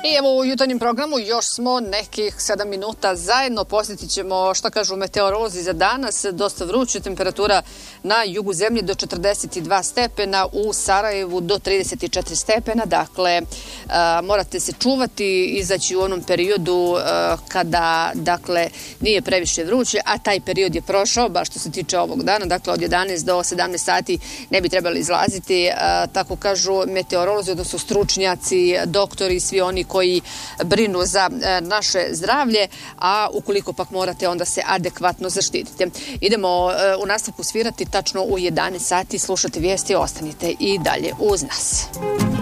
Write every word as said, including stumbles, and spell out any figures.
I evo u jutarnjem programu još smo nekih sedam minuta zajedno. Posjetit ćemo šta kažu meteorolozi za danas. Dosta vruće, temperatura na jugu zemlje do četrdeset dva stepena, u Sarajevu do trideset četiri stepena. Dakle, a, morate se čuvati, izaći u onom periodu a, kada dakle, nije previše vruće, a taj period je prošao, baš što se tiče ovog dana. Dakle, od jedanaest do sedamnaest sati ne bi trebali izlaziti. A, tako kažu meteorolozi, odnosno stručnjaci, doktori, svi oni koji brinu za e, naše zdravlje, a ukoliko pak morate, onda se adekvatno zaštitite. Idemo e, u nastavku svirati tačno u jedanaest sati, slušati vijesti, ostanite i dalje uz nas.